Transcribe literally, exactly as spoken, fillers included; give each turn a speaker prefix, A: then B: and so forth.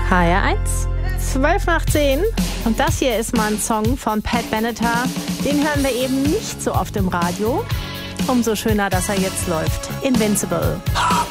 A: H R eins, zwölf nach zehn. Und das hier ist mal ein Song von Pat Benatar. Den hören wir eben nicht so oft im Radio. Umso schöner, dass er jetzt läuft. Invincible.